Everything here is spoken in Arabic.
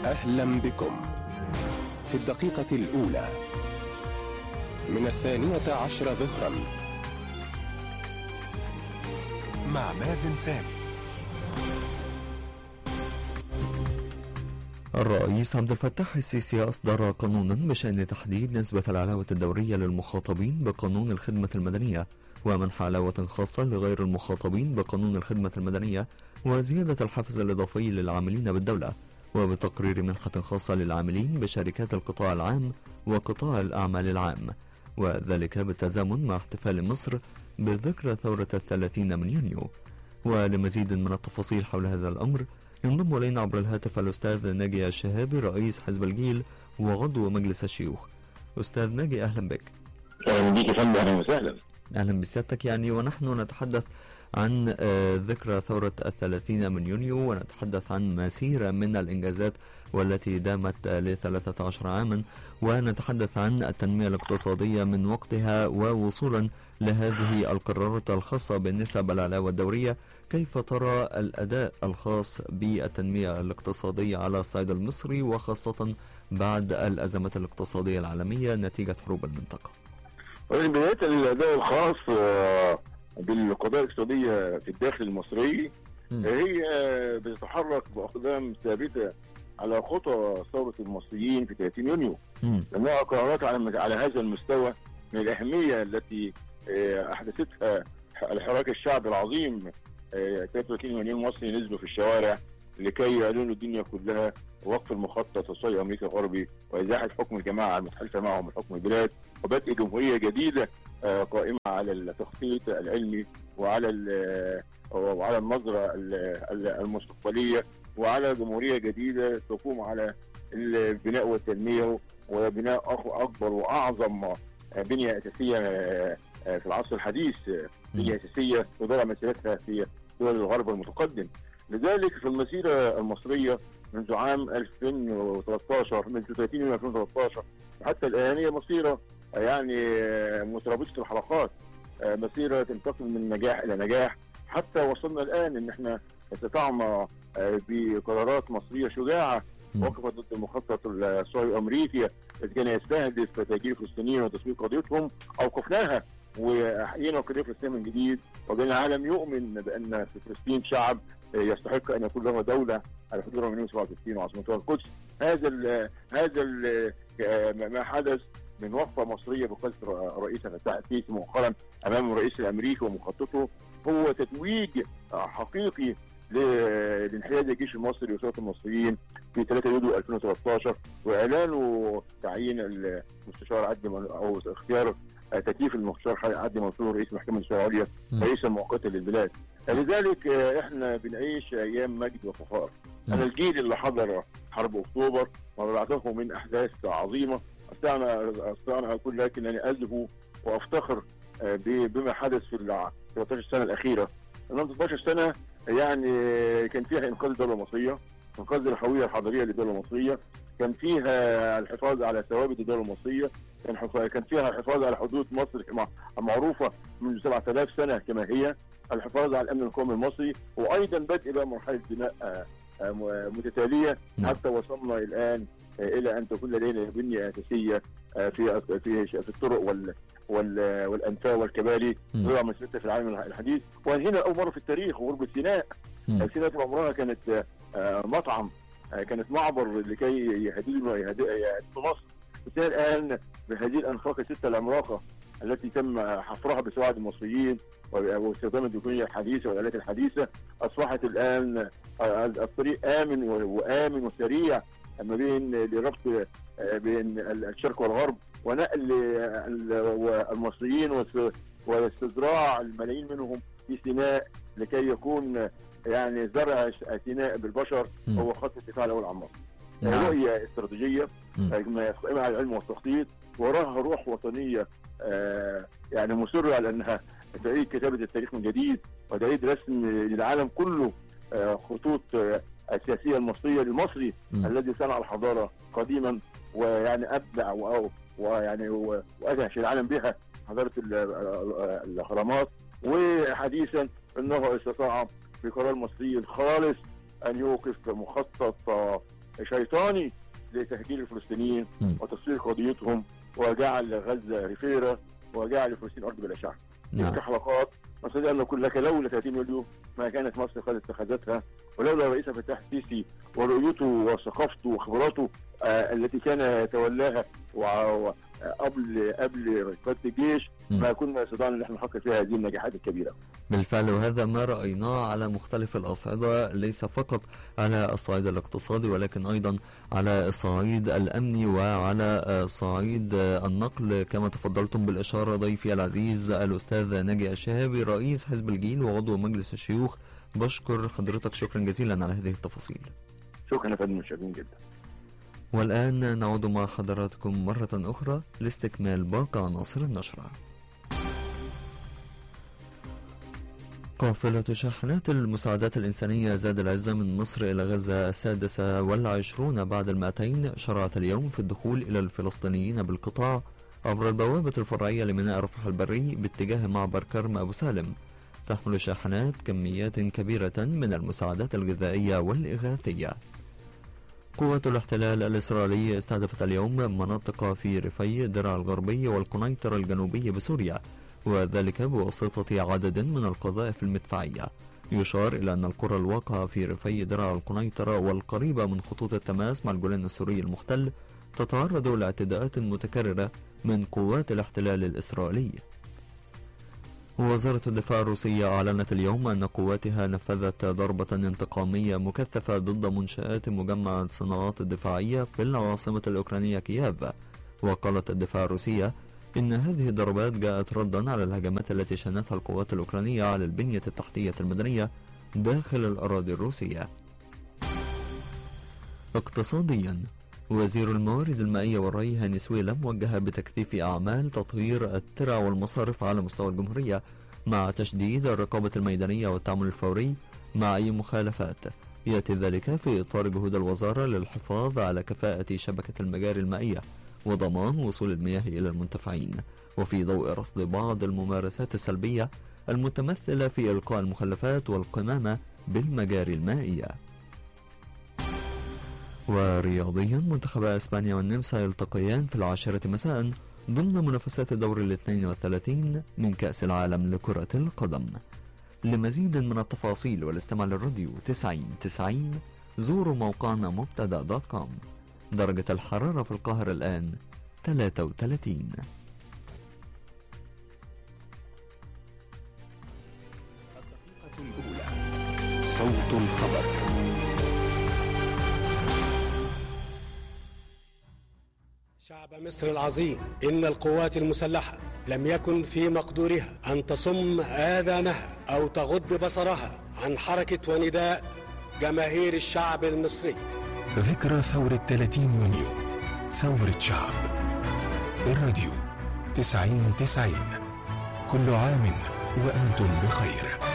أهلا بكم في الدقيقة الأولى من 12 ظهرا مع مازن سامي. الرئيس عبد الفتاح السيسي أصدر قانونا بشأن تحديد نسبة العلاوة الدورية للمخاطبين بقانون الخدمة المدنية، ومنح علاوة خاصة لغير المخاطبين بقانون الخدمة المدنية، وزيادة الحافز الإضافي للعاملين بالدولة، وبتقرير منحة خاصة للعاملين بشركات القطاع العام وقطاع الأعمال العام، وذلك بالتزامن مع احتفال مصر بذكرى ثورة 30 من يونيو. ولمزيد من التفاصيل حول هذا الأمر ينضم إلينا عبر الهاتف الأستاذ ناجي الشهابي رئيس حزب الجيل وعضو مجلس الشيوخ. أستاذ ناجي أهلا بك. أهلا بك يا فندم، أهلا وسهلا. أهلا بسيادتك. ونحن نتحدث عن ذكرى ثورة 30 من يونيو، ونتحدث عن مسيرة من الإنجازات والتي دامت ل13 عاما، ونتحدث عن التنمية الاقتصادية من وقتها ووصولا لهذه القرارات الخاصة بالنسب العلاوة الدورية. كيف ترى الأداء الخاص بالتنمية الاقتصادية على الصعيد المصري، وخاصة بعد الأزمات الاقتصادية العالمية نتيجة حروب المنطقة؟ بداية الأداء الخاص بالقضايا الاقتصادية في الداخل المصري هي بتتحرك بأقدام ثابتة على خطى ثورة المصريين في 30 يونيو، لأنها قرارات على هذا المستوى من الأهمية التي أحدثتها الحراك الشعبي العظيم. 33 مليون مصري نزلوا في الشوارع لكي يعلنوا الدنيا كلها وقف المخطط الصهيوني الأمريكي الغربي وإزاحة حكم الجماعة المتحالفة معهم من حكم البلاد، وبدء جمهورية جديدة قائمة على التخطيط العلمي وعلى النظرة المستقبلية، وعلى جمهورية جديدة تقوم على البناء والتنمية وبناء أكبر وأعظم بنية أساسية في العصر الحديث، بنية أساسية تضرع مسيرتها في دول الغرب المتقدم. لذلك في المسيرة المصرية منذ عام 2013 من 30 يونيو 2013 حتى الآن هي مسيرة مترابطة الحلقات، مسيرة تنتقل من نجاح إلى نجاح، حتى وصلنا الآن إن احنا استطعنا بقرارات مصرية شجاعة وقفت ضد المخطط الصهيوني الأمريكي الذي كان يستهدف تهجير الفلسطينيين وتسويق قضيتهم، أوقفناها وأحيينا القضية الفلسطينية من جديد، وجعل العالم يؤمن بأن في فلسطين شعب يستحق أن يكون له دولة على حدود 67 وعاصمتها القدس. هذا ما حدث من وقفة مصرية بقيادة الرئيس فتح السيسي مؤخرا أمام الرئيس الأمريكي ومخططه هو تتويج حقيقي لانحياز الجيش المصري وشرطة المصريين في 3 يوليو 2013، وإعلانه تعيين المستشار عدلي أو اختيار تكليف المستشار عدلي منصور رئيس محكمة الشرعية العليا رئيسا مؤقتا للبلاد. لذلك احنا بنعيش أيام مجد وفخار. أنا الجيل اللي حضر حرب أكتوبر وبعده من أحداث عظيمة أستطيع أقول لكن أنني أزهو وأفتخر بما حدث في 13 سنة الأخيرة. 13 سنة كان فيها إنقاذ الدولة المصرية، إنقاذ الهوية الحضارية للدولة المصرية، كان فيها الحفاظ على ثوابت الدولة المصرية، كان فيها الحفاظ على حدود مصر المعروفة منذ 7000 سنة كما هي، الحفاظ على الأمن القومي المصري، وأيضا بدء بقى مرحلة بناء متتالية حتى وصلنا الآن إلى أن تكون لدينا بنية أساسية في الطرق والأنفاق والكباري تضع مسيرتها في العالم الحديث. وهنا أول مرة في التاريخ غرب سيناء. سيناء طول عمرها كانت مطعم، كانت معبر لكي يهددوا مصر. سيناء الآن بهذه الأنفاق الستة العملاقة التي تم حفرها بسواعد المصريين واستخدام التكنولوجيا الحديثة والآلات الحديثة أصبحت الآن الطريق آمن وسريع ما بين لربط بين الشرق والغرب ونقل المصريين واستزراع الملايين منهم في سيناء لكي يكون زرع سيناء بالبشر هو خط الدفاع الأول عن مصر. رؤية استراتيجية قائمة على العلم والتخطيط، وراها روح وطنية مصرة على أنها تعيد كتابة التاريخ من جديد وتعيد رسم للعالم كله خطوط السياسية المصرية للمصري الذي صنع الحضارة قديما أبدع وأدهش العالم بها حضارة الأهرامات، وحديثا أنه استطاع بقرار مصري خالص أن يوقف مخطط شيطاني لتهجير الفلسطينيين وتصفير قضيتهم، وجعل غزة ريفيرا، وجعل فلسطين أرض بلا شعب. تلك حلقات نستطيع أن نقول لك لولا 30 يوليو ما كانت مصر قد اتخذتها، ولولا الرئيس فتح السيسي ورؤيته وثقافته وخبراته التي كان يتولاها قبل قيادة الجيش ما كنا استطعنا ان احنا نحقق فيها هذه النجاحات الكبيره. بالفعل، وهذا ما رايناه على مختلف الاصعده، ليس فقط على الصعيد الاقتصادي ولكن ايضا على الصعيد الامني وعلى صعيد النقل، كما تفضلتم بالاشاره. ضيفي العزيز الاستاذ ناجي الشهابي رئيس حزب الجيل وعضو مجلس الشيوخ، بشكر حضرتك شكرا جزيلا على هذه التفاصيل. شكرا يا فندم، متشكرين جدا. والآن نعود مع حضراتكم مرة أخرى لاستكمال باقي عناصر النشرة. قافلة شاحنات المساعدات الإنسانية زاد العزة من مصر إلى غزة 26 بعد 200 شرعت اليوم في الدخول إلى الفلسطينيين بالقطاع عبر البوابة الفرعية لميناء رفح البري باتجاه معبر كرم أبو سالم. تحمل الشاحنات كميات كبيرة من المساعدات الغذائية والإغاثية. قوات الاحتلال الإسرائيلي استهدفت اليوم مناطق في رفي درع الغربي والقنيطرة الجنوبي بسوريا، وذلك بواسطة عدد من القذائف المدفعية. يشار إلى أن القرى الواقعة في رفي درع القنيطرة والقريبة من خطوط التماس مع الجولان السوري المحتل تتعرض لاعتداءات متكررة من قوات الاحتلال الإسرائيلي. وزارة الدفاع الروسية أعلنت اليوم أن قواتها نفذت ضربة انتقامية مكثفة ضد منشآت مجمع الصناعات الدفاعية في العاصمة الأوكرانية كييف. وقالت الدفاع الروسية إن هذه الضربات جاءت ردا على الهجمات التي شنتها القوات الأوكرانية على البنية التحتية المدنية داخل الأراضي الروسية. اقتصاديا، وزير الموارد المائية والري هاني سويلم وجه بتكثيف أعمال تطهير الترع والمصارف على مستوى الجمهورية مع تشديد الرقابة الميدانية والتعامل الفوري مع أي مخالفات. يأتي ذلك في إطار جهود الوزارة للحفاظ على كفاءة شبكة المجاري المائية وضمان وصول المياه إلى المنتفعين، وفي ضوء رصد بعض الممارسات السلبية المتمثلة في إلقاء المخلفات والقمامة بالمجاري المائية. ورياضيا، منتخبا اسبانيا والنمسا يلتقيان في 10 مساء ضمن منافسات الدور 32 من كأس العالم لكرة القدم. لمزيد من التفاصيل والاستماع للراديو 90 زوروا موقعنا مبتدا.com. درجة الحرارة في القاهرة الآن 33. الدقيقة الأولى، صوت الخبر. شعب مصر العظيم، إن القوات المسلحة لم يكن في مقدورها أن تصم آذانها أو تغض بصرها عن حركة ونداء جماهير الشعب المصري. ذكرى ثورة 30 يونيو، ثورة شعب. الراديو 90 كل عام وأنتم بخير.